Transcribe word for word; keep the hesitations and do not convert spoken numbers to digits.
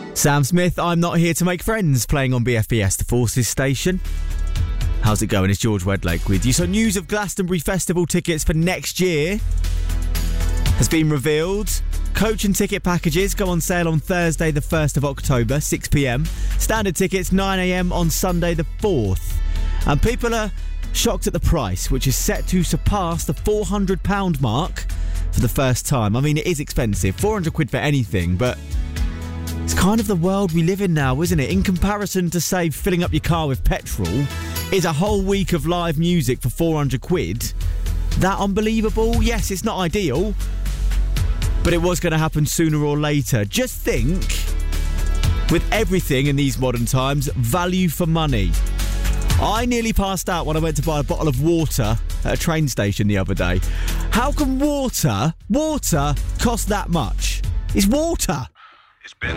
Sam Smith, I'm Not Here to Make Friends, playing on B F B S, the Forces station. How's it going? It's George Wedlake with you. So news of Glastonbury Festival tickets for next year has been revealed. Coach and ticket packages go on sale on Thursday the first of October, six p.m. Standard tickets nine a.m. on Sunday the fourth. And people are shocked at the price, which is set to surpass the four hundred pounds mark for the first time. I mean, it is expensive, four hundred quid for anything, but it's kind of the world we live in now, isn't it? In comparison to, say, filling up your car with petrol, is a whole week of live music for four hundred quid. That unbelievable? Yes, it's not ideal, but it was going to happen sooner or later. Just think, with everything in these modern times, value for money. I nearly passed out when I went to buy a bottle of water at a train station the other day. How can water, water, cost that much? It's water. It's been